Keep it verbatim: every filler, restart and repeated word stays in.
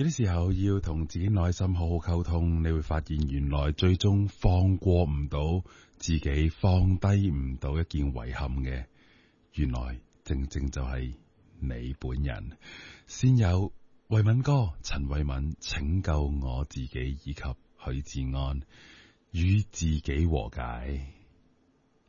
有啲時候要同自己內心好好溝通，你會發現原來最終放過唔到自己，放低唔到一件遺憾嘅，原來正正就係你本人。先有慧敏哥陳慧敏拯救我自己，以及許志安與自己和解。